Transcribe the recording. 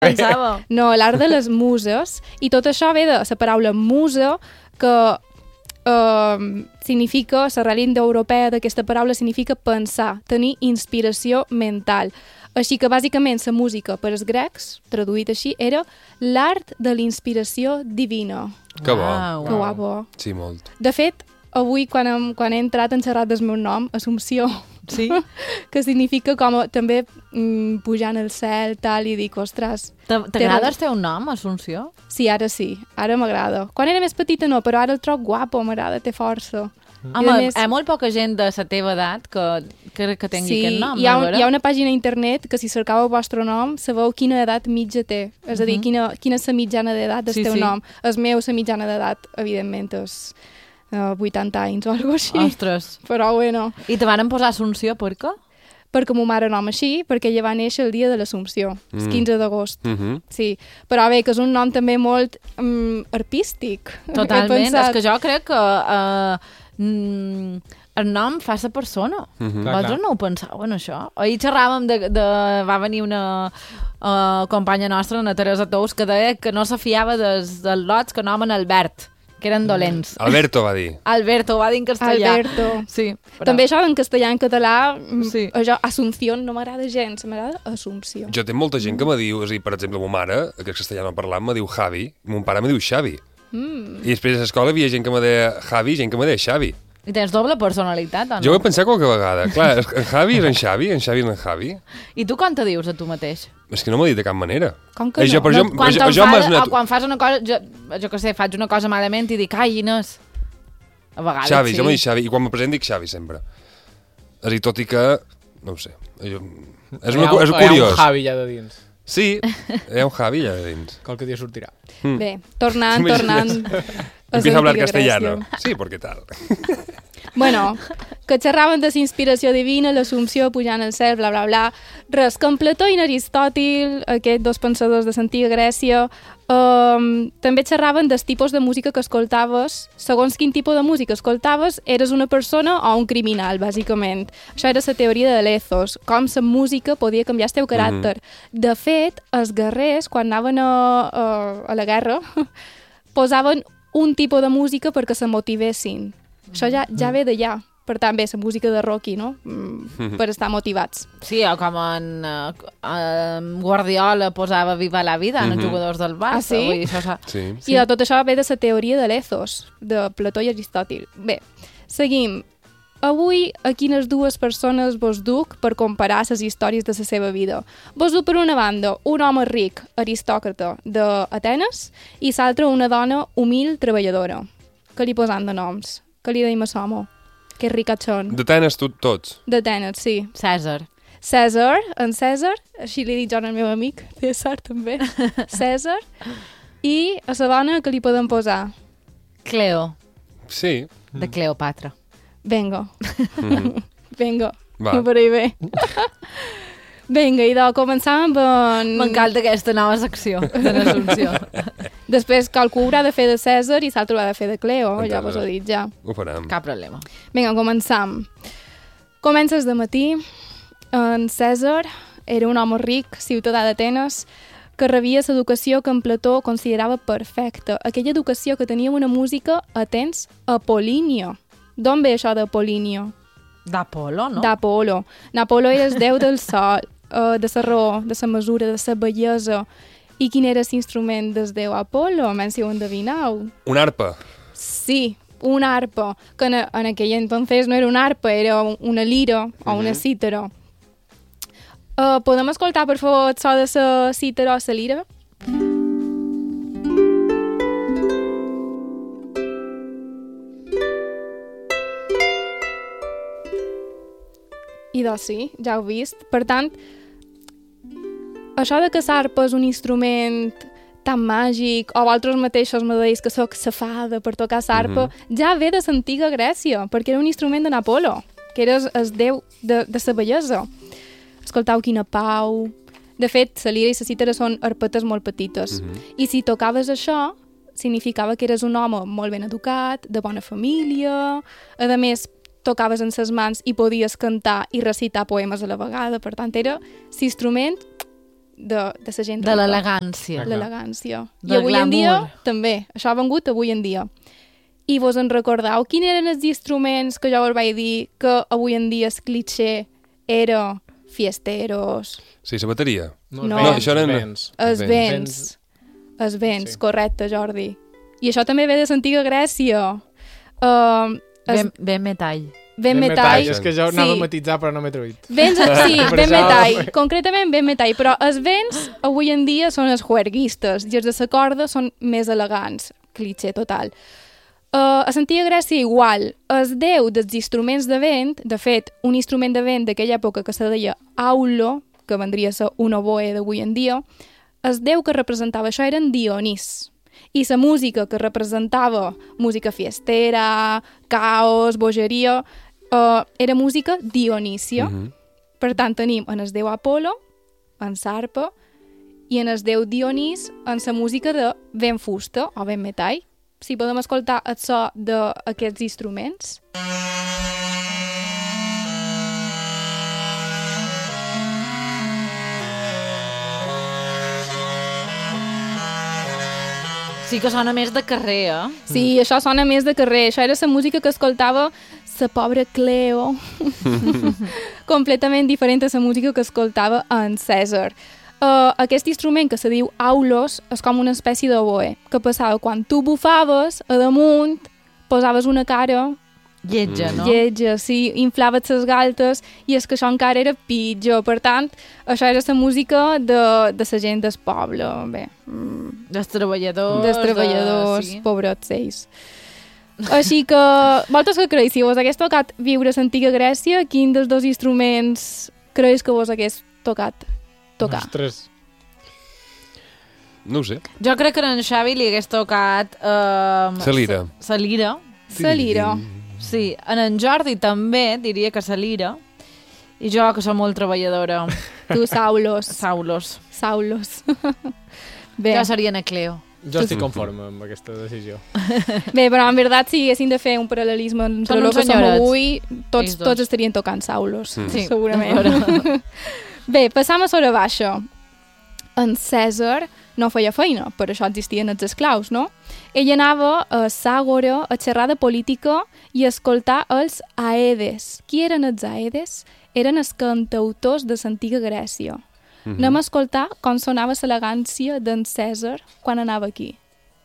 Pensava. No, l'art de les muses. I tot això ve de la paraula musa, que significa, l'arrel indoeuropea d'aquesta paraula significa pensar, tenir inspiració mental. Així que, bàsicament, la música per als grecs, traduït així, era l'art de la inspiració divina. Que bo. Que guapo. Sí, molt. De fet, avui, quan he entrat en xerrat del meu nom, Assumpció, Sí? que significa com també pujant al cel, tal, i dic, ostres... T'agrada el teu nom, Assumpció? Sí, ara m'agrada. Quan era més petita no, però ara el trobo guapo, m'agrada, té força. Home, hi ha molt poca gent de la teva edat que tingui aquest nom, hi ha una pàgina a internet que si cercàveu el vostre nom sabeu quina edat mitja té, és a dir, quina és la mitjana d'edat del teu nom. El meu, la mitjana d'edat, evidentment, és 80 anys o alguna cosa així. Ostres. Però bueno. I te van posar Assumpció per què? Perquè mo mare nom així, perquè ella va néixer el dia de l'Assumpció, el 15 d'agost. Sí, però bé, que és un nom també molt artístic. Totalment, és que jo crec que el nom fa la persona. Vosaltres no ho pensàveu, això? Ahir xerràvem va venir una companya nostra, una Teresa Tous, que deia que no se fiava dels lots que nomen Albert, que eren dolents. Alberto va dir. Alberto, va dir en castellà. Alberto. Sí, però... També això en castellà, en català, sí. Això, Asunción, no m'agrada gens, m'agrada Assumpció. Jo tinc molta gent que me diu, és a dir, per exemple, ma mare, que en castellà no parlant, me diu Javi, i mon pare me diu Xavi. I després a l'escola hi havia gent que me deia Javi, gent que me deia Xavi. I tens doble personalitat, o no? Jo ho he pensat qualque vegada. Clar, en Javi és en Xavi és en Javi. I tu com te dius a tu mateix? És que no m'ho dit de cap manera. Com que no? Quan fas una cosa, jo què sé, faig una cosa malament i dic, ai, Inés. A vegades Xavi, sí. jo m'he dit Xavi, i quan me present dic Xavi sempre. És a dir, tot i que, no ho sé, és curiós. Hi ha un Javi ja de dins. Sí, hi ha un Javi allà dins. Qualque dia sortirà. Bé, tornant. Empieza a hablar castellano. Sí, porque tal. Bueno, que xerraven de la inspiració divina, l'Assumpció, pujant al cel, bla, bla, bla. Res, que en Plató i en Aristòtil, aquests dos pensadors de l'antiga Grècia, també xerraven dels tipus de música que escoltaves. Segons quin tipus de música escoltaves, eres una persona o un criminal, bàsicament. Això era la teoria de l'ethos, com la música podia canviar el teu caràcter. De fet, els guerrers, quan anaven a la guerra, posaven un tipus de música perquè se motivessin. Això ja ve d'allà. Per tant, bé, la música de Rocky, no? Per estar motivats. Sí, o com en Guardiola posava Viva la vida en els jugadors del Barça. Ah, sí? Sí. I de tot això ve de la teoria de l'ethos, de Plató i Aristòtil. Bé, seguim. Avui, a quines dues persones vos duc per comparar les històries de la seva vida? Vos duc per una banda un home ric, aristòcrata, d'Atenes, i l'altra una dona humil, treballadora. Què li posam de noms? Què li deim a l'home? Que ricachón. D'Atenes tots. D'Atenes, sí. Cèsar. Cèsar, en Cèsar, així li dic jo al meu amic, Cèsar també. Cèsar. I a la dona que li podem posar? Cleo. Sí. De Cleopatra. Venga. Venga. Va. No pareix bé. Vinga, idò, començam amb... M'encanta aquesta nova secció de l'Assumpció. Després qualcú haurà de fer de Cèsar i l'altre haurà de fer de Cleo, ja vos ho he dit ja. Ho farem. Cap problema. Vinga, començam. Comences de matí. En Cèsar era un home ric, ciutadà d'Atenes, que rebia l'educació que en Plató considerava perfecta. Aquella educació que tenia una música, atents, apol·línio. D'on ve això d'Apol·línio? D'Apolo, no? D'Apolo. N'Apolo era el déu del sol, de la raó, de la mesura, de la bellesa. I quin era l'instrument del déu Apolo? Men si ho endevinau. Una arpa. Sí, una arpa, que en aquell entonces no era una arpa, era una lira o una cítara. Podem escoltar, per favor, el so de la cítara o la lira? I doncs sí, ja ho he vist. Per tant, això de que l'arpa és un instrument tan màgic, o vosaltres mateixos me deis que sóc la fada per tocar l'arpa, ja ve de l'antiga Grècia, perquè era un instrument de Apolo, que era el déu de la bellesa. Escoltau quina pau. De fet, la lira i la cítara són arpetes molt petites. I si tocaves això, significava que eres un home molt ben educat, de bona família, a més, tocaves en ses mans i podies cantar i recitar poemes a la vegada. Per tant, era l'instrument de la gent De rica. l'elegància. L'elegància. I Del avui en dia, glamour. també. Això ha vengut avui en dia. I vos en recordeu quins eren els instruments que jo vos vaig dir que avui en dia el cliché era fiesteros, Sí, la bateria. No. això eren- vents. els Vents. vents. Els vents, Sí. correcte, Jordi. I això també ve de l'antiga Grècia. Ben metall. Ben metall. És que jo anava Sí. a matitzar, però no m'he traït. Vents, sí, Per ben això- metall, concretament ben metall, però els vents avui en dia són els juerguistes i els de la corda són més elegants, cliché total. A l'antiga Grècia igual, el déu dels instruments de vent, de fet, un instrument de vent d'aquella època que se deia aulo, que vendria a ser un oboe d'avui en dia, el déu que representava això era en Dionís. I la música que representava música fiestera, caos, bogeria, era música dionísia. Per tant, tenim en el déu Apolo, en l'arpa, i en el déu Dionís en la música de vent fusta o vent metall. Si podem escoltar el so d'aquests instruments. Sí que sona més de carrer, eh? Sí, això sona més de carrer. Això era la música que escoltava la pobra Cleo. Completament diferent a la música que escoltava en Cèsar. Aquest instrument que se diu aulos és com una espècie d'oboe, que passava quan tu bufaves a damunt, posaves una cara Lletja, no? lletja, sí, inflaves les galtes i és que això encara era pitjor. Per tant, això era la música de la gent del poble. Bé, Dels treballadors. dels treballadors, Sí. pobrets ells. Així que, vosaltres què creus? Si vos hagués tocat viure a l'antiga Grècia, quin dels dos instruments creus que vos hagués tocat tocar? Ostres. No ho sé. Jo crec que en Xavi li hagués tocat... La lira. La lira. La lira. Sí, en Jordi també diria que la lira. I jo, que som molt treballadora. Tu, Saulos. Saulos. Saulos. Bé. Jo seria na Cleo. Jo estic conforme amb aquesta decisió. Bé, però en veritat, si haguéssim de fer un paral·lelisme entre Són el uns que som senyorets. avui, Ells dos. tots estarien tocant Saulos, Sí. segurament. Bé, passam a sobre baixa. En Cèsar no feia feina, per això existien els esclaus, no? Ell anava a Ságora a xerrar de política i a escoltar els Aedes. Qui eren els Aedes? Eren els cantautors de l'antiga Grècia. Anem a escoltar com sonava l'elegància d'en Cèsar quan anava aquí.